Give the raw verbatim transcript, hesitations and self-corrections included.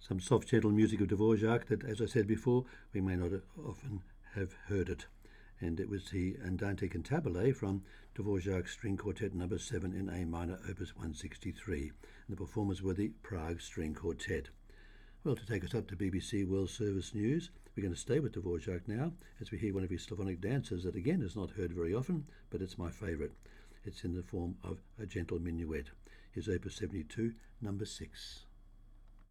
some soft, gentle music of Dvorak that, as I said before, we may not often have heard it. And it was the Andante Cantabile from Dvorak's String Quartet number seven in A minor, opus one sixty-three. And the performers were the Prague String Quartet. Well, to take us up to B B C World Service News, we're going to stay with Dvorak now as we hear one of his Slavonic dances that again is not heard very often, but it's my favourite. It's in the form of a gentle minuet. His opus seventy-two, number six.